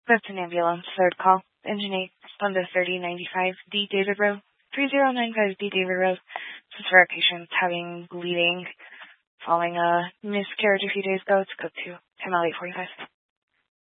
That's an ambulance. Third call. Engine 8, Honda 3095D David Road. 3095D David Road. This is for a patient having bleeding following a miscarriage a few days ago. It's code 2. Time out 845.